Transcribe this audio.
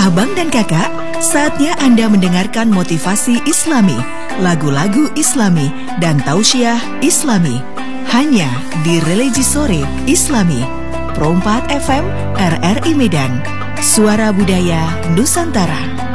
Abang dan kakak, saatnya Anda mendengarkan motivasi Islami, lagu-lagu Islami, dan tausiah Islami. Hanya di Religi Sore Islami, Pro 4 FM, RRI Medan, Suara Budaya Nusantara.